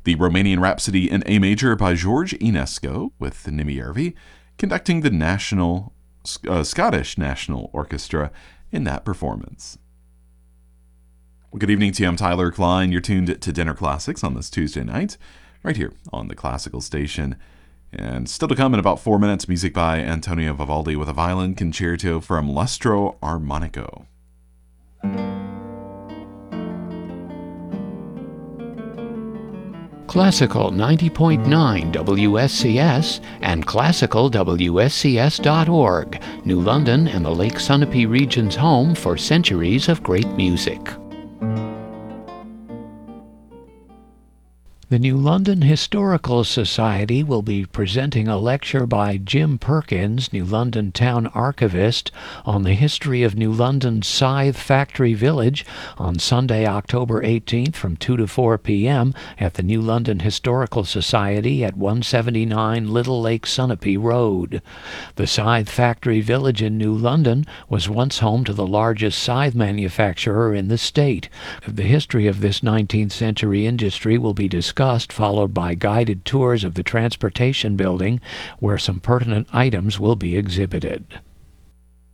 The Romanian Rhapsody in A Major by George Enescu with Nimijervi, conducting the Scottish National Orchestra in that performance. Well, good evening to you. I'm Tyler Klein. You're tuned to Dinner Classics on this Tuesday night, right here on the Classical Station. And still to come in about 4 minutes, music by Antonio Vivaldi with a violin concerto from Lustro Armonico. Classical 90.9 WSCS and classicalwscs.org, New London and the Lake Sunapee region's home for centuries of great music. The New London Historical Society will be presenting a lecture by Jim Perkins, New London Town Archivist, on the history of New London's Scythe Factory Village on Sunday, October 18th from 2 to 4 p.m. at the New London Historical Society at 179 Little Lake Sunapee Road. The Scythe Factory Village in New London was once home to the largest scythe manufacturer in the state. The history of this 19th century industry will be discussed, followed by guided tours of the Transportation Building, where some pertinent items will be exhibited.